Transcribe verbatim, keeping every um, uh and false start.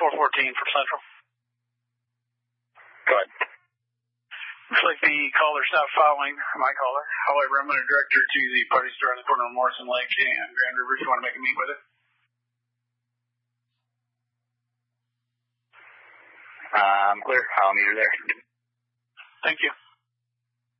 four fourteen for Central. Go ahead. Looks like the caller's not following my caller. However, I'm going to direct her to the party store on the corner of Morrison Lake and Grand River if you want to make a meet with it. Um, clear. I'll meet her there. Thank you.